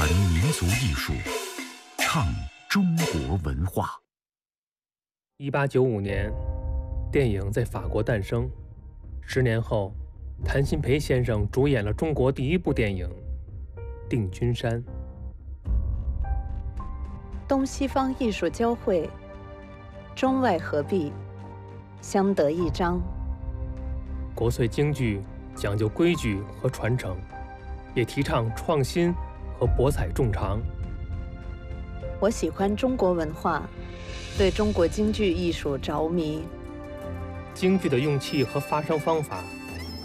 传民族艺术，唱中国文化。 1895年，电影在法国诞生。10年后，谭鑫培先生主演了中国第一部电影《定军山》。 东西方艺术交汇，中外合璧，相得益彰。 国粹京剧讲究规矩和传承，也提倡创新和博采众长。 我喜欢中国文化，对中国京剧艺术着迷。 京剧的用气和发声方法